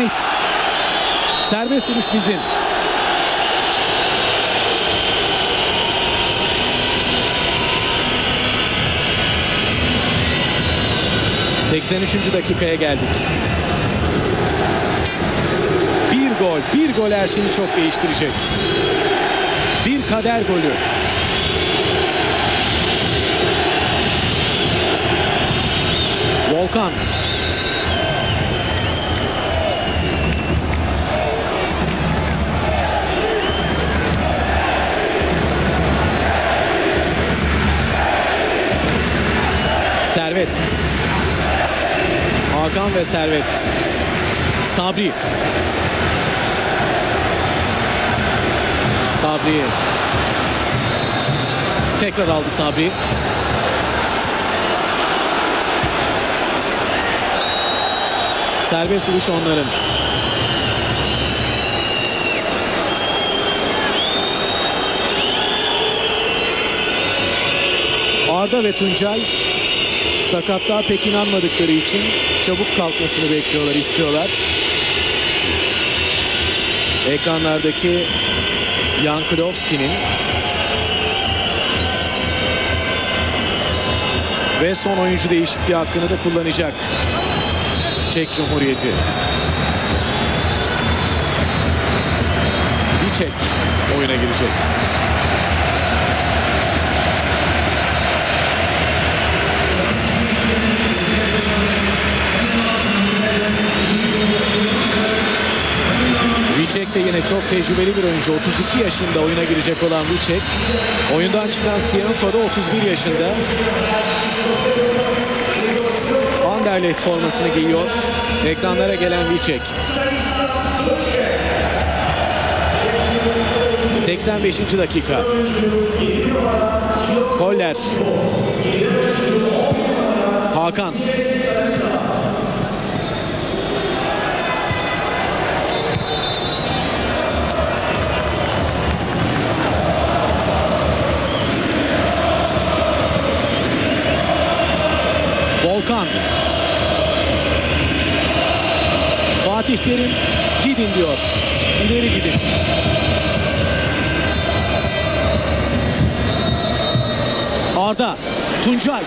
Hamit. Serbest vuruş bizim. ...83. dakikaya geldik. Bir gol her şeyi çok değiştirecek. Bir kader golü. Volkan. Servet. Hakan ve Servet. Sabri. Sabri. Tekrar aldı Sabri. Serbest vuruş onların. Arda ve Tuncay sakatlığa pek inanmadıkları için çabuk kalkmasını bekliyorlar, istiyorlar. Ekranlardaki Yankulovski'nin ve son oyuncu değişikliği hakkını da kullanacak Çek Cumhuriyeti. Vicek oyuna girecek. Vicek de yine çok tecrübeli bir oyuncu. 32 yaşında oyuna girecek olan Vicek. Oyundan çıkan Siyanko da 31 yaşında. Anderlecht formasını giyiyor. Ekranlara gelen Vicek. 85. dakika. Koller. Hakan. Volkan. Fatih Terim gidin diyor. İleri gidin. Arda. Tuncay.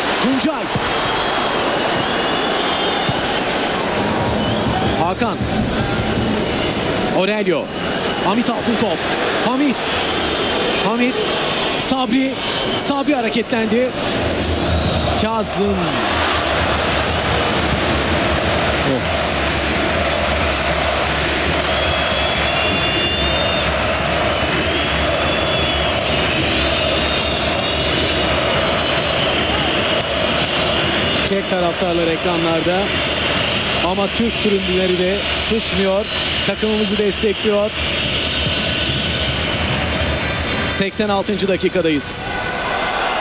Hakan. Aurelio. Hamit Altıntop. Hamit. Sabri hareketlendi. Kazım. Çek taraftarlar ekranlarda. Ama Türk tribünleri de susmuyor. Takımımızı destekliyor. 86. dakikadayız.